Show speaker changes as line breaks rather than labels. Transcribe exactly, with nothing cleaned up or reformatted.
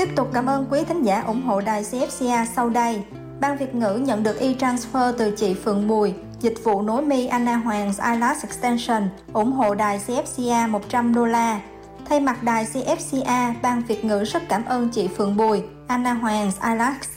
Tiếp tục cảm ơn quý thính giả ủng hộ đài xê ép xê a sau đây. Ban Việt ngữ nhận được e-transfer từ chị Phượng Bùi, dịch vụ nối mi Anna Hoàng Eyelash Extension, ủng hộ đài xê ép xê a một trăm đô la. Thay mặt đài xê ép xê a, Ban Việt ngữ rất cảm ơn chị Phượng Bùi, Anna Hoàng Eyelash Extension.